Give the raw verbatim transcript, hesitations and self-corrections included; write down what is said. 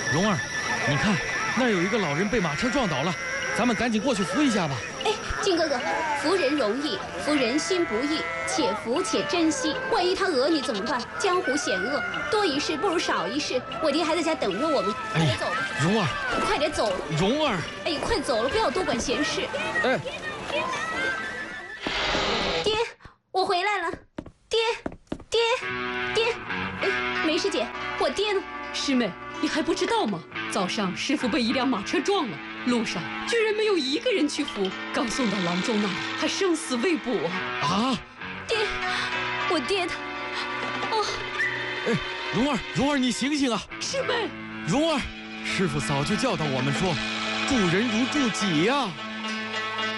蓉儿，你看，那儿有一个老人被马车撞倒了，咱们赶紧过去扶一下吧。 哎，金哥哥，扶人容易，扶人心不易，且扶且珍惜。万一他讹你怎么办？江湖险恶，多一事不如少一事。我爹还在家等着我们，快点走吧。 蓉儿， 快点走。 蓉儿， 哎，快走了，不要多管闲事。 哎， 爹，我回来了。爹，爹，爹，哎，梅师姐，我爹呢？ 师妹，你还不知道吗？早上师傅被一辆马车撞了，路上居然没有一个人去扶，刚送到郎中那里，还生死未卜啊！ 啊！ 爹，我爹他，哦， 哎，蓉儿，蓉儿，你醒醒啊！ 师妹， 蓉儿，师傅早就教导我们说，助人如助己呀、啊。